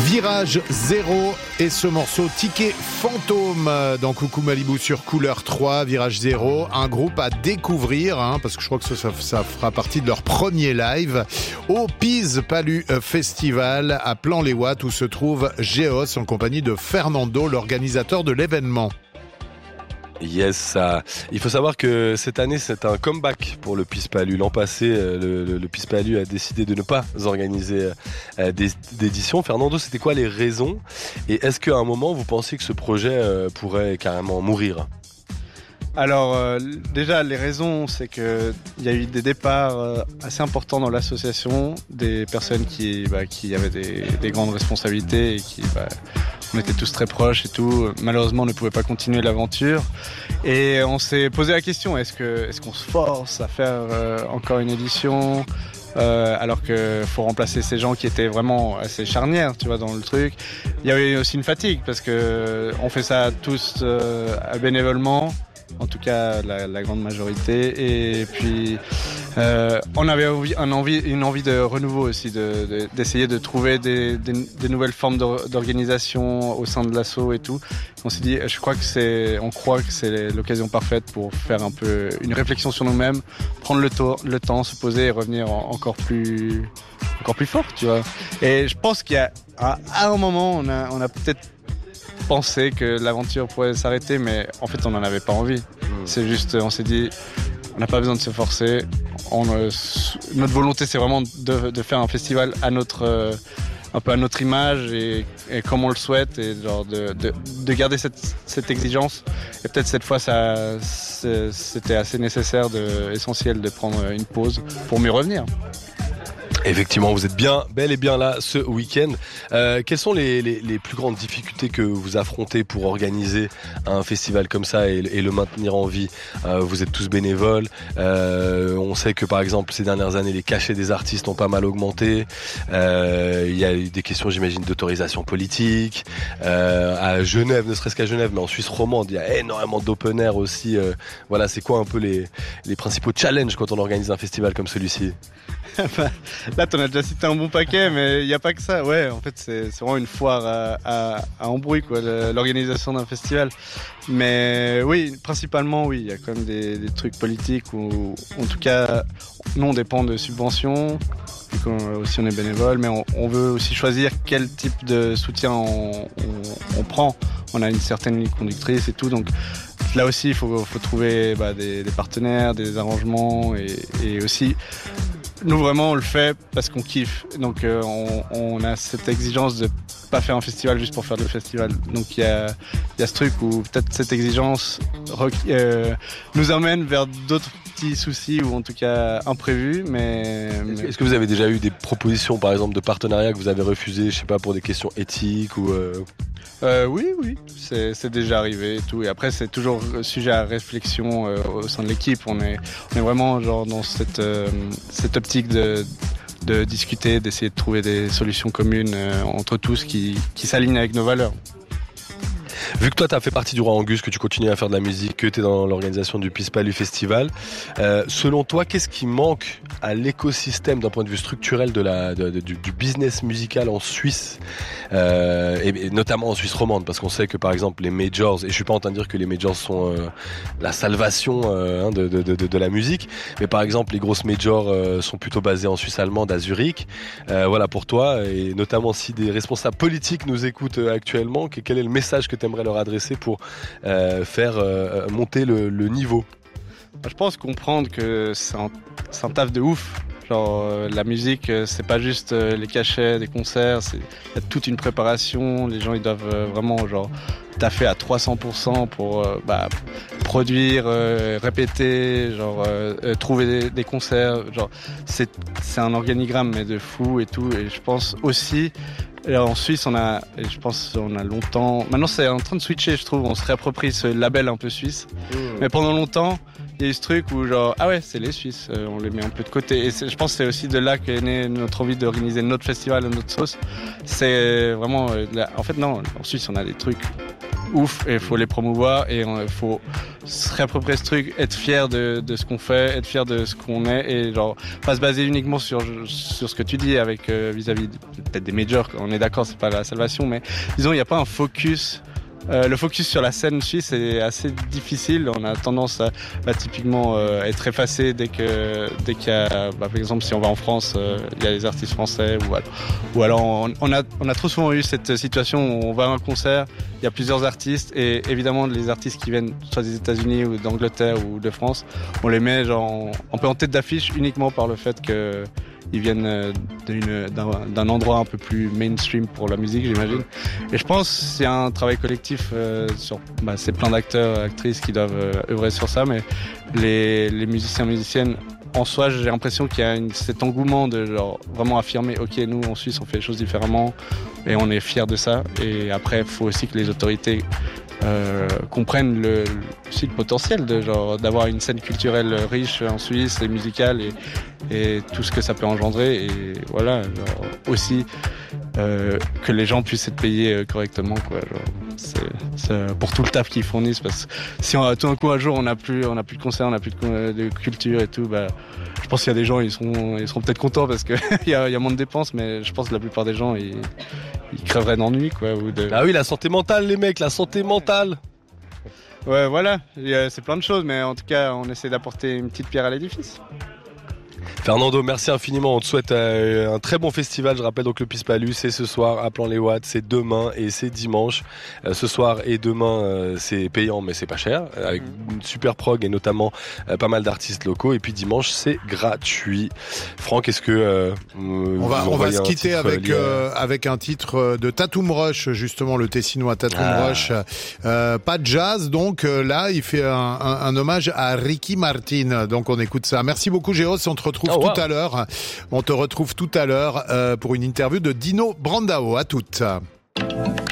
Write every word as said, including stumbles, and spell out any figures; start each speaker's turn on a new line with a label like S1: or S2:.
S1: Virage Zéro et ce morceau Ticket Fantôme dans Coucou Malibu sur Couleur trois. Virage Zéro, un groupe à découvrir hein, parce que je crois que ça, ça, ça fera partie de leur premier live au Piz Palu Festival à Plan-les-Ouates où se trouve Géos en compagnie de Fernando, l'organisateur de l'événement.
S2: Yes, ça. Il faut savoir que cette année c'est un comeback pour le Piz Palu. L'an passé, le, le, le Piz Palu a décidé de ne pas organiser euh, des, d'édition. Fernando, c'était quoi les raisons ? Et est-ce qu'à un moment vous pensiez que ce projet euh, pourrait carrément mourir ?
S3: Alors euh, déjà les raisons c'est que il y a eu des départs euh, assez importants dans l'association, des personnes qui bah, qui avaient des, des grandes responsabilités et qui bah, on était tous très proches et tout. Malheureusement on ne pouvait pas continuer l'aventure et on s'est posé la question est-ce que est-ce qu'on se force à faire euh, encore une édition Euh, alors que faut remplacer ces gens qui étaient vraiment assez charnières, tu vois, dans le truc. Il y avait aussi une fatigue parce que on fait ça tous euh, bénévolement, en tout cas la, la grande majorité. Et puis euh, on avait un envie, une envie de renouveau aussi, de, de, d'essayer de trouver des, des, des nouvelles formes d'organisation au sein de l'asso et tout. On s'est dit, je crois que c'est, on croit que c'est l'occasion parfaite pour faire un peu une réflexion sur nous-mêmes, prendre le, tour, le temps, se poser et revenir en, encore plus, encore plus fort, tu vois. Et je pense qu'il y a, à, à un moment, on a, on a peut-être pensé que l'aventure pourrait s'arrêter, mais en fait, on n'en avait pas envie. Mmh. C'est juste, on s'est dit, on n'a pas besoin de se forcer. On, euh, notre volonté, c'est vraiment de, de faire un festival à notre, euh, un peu à notre image et, et comme on le souhaite, et genre de, de, de garder cette, cette exigence. Et peut-être cette fois, ça, c'était assez nécessaire, de, essentiel de prendre une pause pour mieux revenir.
S2: Effectivement, vous êtes bien, bel et bien là ce week-end. Euh, quelles sont les, les, les plus grandes difficultés que vous affrontez pour organiser un festival comme ça et, et le maintenir en vie ? euh, Vous êtes tous bénévoles. Euh, on sait que par exemple ces dernières années, les cachets des artistes ont pas mal augmenté. Euh, il y a eu des questions, j'imagine, d'autorisation politique. Euh, à Genève, ne serait-ce qu'à Genève, mais en Suisse romande, il y a énormément d'open air aussi. Euh, voilà, c'est quoi un peu les, les principaux challenges quand on organise un festival comme celui-ci ?
S3: Là, t'en as déjà cité un bon paquet, mais il n'y a pas que ça. Ouais, en fait, c'est, c'est vraiment une foire à, à, à embrouille, quoi, l'organisation d'un festival. Mais oui, principalement, oui, il y a quand même des, des trucs politiques où, en tout cas, nous, on dépend de subventions. Aussi, on est bénévole, mais on, on veut aussi choisir quel type de soutien on, on, on prend. On a une certaine ligne conductrice et tout, donc là aussi, il faut, faut trouver bah, des, des partenaires, des arrangements et, et aussi. Nous vraiment on le fait parce qu'on kiffe, donc euh, on, on a cette exigence de pas faire un festival juste pour faire le festival. Donc il y a, y a ce truc où peut-être cette exigence euh, nous emmène vers d'autres petits soucis ou en tout cas imprévus. Mais,
S2: mais... Est-ce que vous avez déjà eu des propositions par exemple de partenariat que vous avez refusées, je sais pas, pour des questions éthiques ou euh...
S3: Euh, oui, oui, c'est, c'est déjà arrivé et tout. Et après, c'est toujours sujet à réflexion euh, au sein de l'équipe. On est, on est vraiment genre dans cette, euh, cette optique de, de discuter, d'essayer de trouver des solutions communes euh, entre tous qui, qui s'alignent avec nos valeurs.
S2: Vu que toi, tu as fait partie du Roi Angus, que tu continues à faire de la musique, que tu es dans l'organisation du Piz Palu Festival, euh, selon toi, qu'est-ce qui manque à l'écosystème d'un point de vue structurel de la, de, de, du, du business musical en Suisse, euh, et, et notamment en Suisse romande, parce qu'on sait que par exemple les majors, et je suis pas en train de dire que les majors sont euh, la salvation euh, hein, de, de, de, de la musique, mais par exemple les grosses majors euh, sont plutôt basées en Suisse allemande, à Zurich. Euh, voilà, pour toi, et notamment si des responsables politiques nous écoutent actuellement, quel est le message que tu aimerais leur adresser pour euh, faire euh, monter le, le niveau?
S3: Je pense comprendre que c'est un, c'est un taf de ouf. Genre euh, la musique, euh, c'est pas juste euh, les cachets des concerts, il y a toute une préparation. Les gens ils doivent euh, vraiment genre taffer à trois cents pour cent pour euh, bah, produire, euh, répéter, genre euh, euh, trouver des, des concerts. Genre c'est c'est un organigramme mais de fou et tout. Et je pense aussi. Et en Suisse, on a, je pense, on a longtemps. Maintenant, c'est en train de switcher, je trouve. On se réapproprie ce label un peu suisse. Mmh. Mais pendant longtemps, il y a eu ce truc où, genre, ah ouais, c'est les Suisses. Euh, on les met un peu de côté. Et je pense que c'est aussi de là qu'est née notre envie d'organiser notre festival à notre sauce. C'est vraiment, euh, la... en fait, non. En Suisse, on a des trucs ouf et il faut les promouvoir et il faut se réapproprier ce truc, être fier de, de ce qu'on fait, être fier de ce qu'on est et genre pas se baser uniquement sur sur ce que tu dis avec euh, vis-à-vis de, peut-être des majors. On est d'accord, c'est pas la salvation, mais disons il n'y a pas un focus. Euh, le focus sur la scène suisse est assez difficile. On a tendance à, à typiquement euh, être effacé dès que dès qu'il y a, bah, par exemple, si on va en France, euh, il y a des artistes français ou alors, ou alors on, on a on a trop souvent eu cette situation où on va à un concert, il y a plusieurs artistes et évidemment les artistes qui viennent soit des États-Unis ou d'Angleterre ou de France, on les met genre un peu en tête d'affiche uniquement par le fait que ils viennent d'une, d'un, d'un endroit un peu plus mainstream pour la musique, j'imagine. Et je pense que c'est un travail collectif euh, sur, bah, c'est plein d'acteurs, actrices qui doivent euh, œuvrer sur ça, mais les, les musiciens, musiciennes, en soi, j'ai l'impression qu'il y a une, cet engouement de genre vraiment affirmer, ok, nous en Suisse, on fait les choses différemment et on est fiers de ça. Et après, il faut aussi que les autorités Euh, comprennent le, aussi le potentiel de genre d'avoir une scène culturelle riche en Suisse et musicale et, et tout ce que ça peut engendrer et voilà genre, aussi euh, que les gens puissent être payés correctement quoi genre, c'est, c'est pour tout le taf qu'ils fournissent parce que si on, tout d'un coup un jour on n'a plus on n'a plus de concerts, on n'a plus de, de culture et tout bah je pense qu'il y a des gens ils seront ils seront peut-être contents parce que il y a, il y a moins de dépenses mais je pense que la plupart des gens ils ils crèveraient d'ennui quoi ou de...
S2: Ah oui, la santé mentale les mecs, la santé mentale.
S3: Ouais, voilà, c'est plein de choses, mais en tout cas, on essaie d'apporter une petite pierre à l'édifice.
S2: Fernando, merci infiniment. On te souhaite euh, un très bon festival. Je rappelle donc le Pispalus, c'est ce soir à Plan-les-Ouates, c'est demain et c'est dimanche. Euh, ce soir et demain, euh, c'est payant, mais c'est pas cher, avec une super prog et notamment euh, pas mal d'artistes locaux. Et puis dimanche, c'est gratuit. Franck, est-ce que euh,
S1: on va on va se quitter avec euh, avec un titre de Tatum Rush, justement le Tessinois Tatum ah. Rush. Euh, pas de jazz, donc euh, là, il fait un, un, un hommage à Ricky Martin. Donc on écoute ça. Merci beaucoup, Géos. On te retrouve oh, tout wow. à l'heure. On te retrouve tout à l'heure euh, pour une interview de Dino Brandao. À toutes.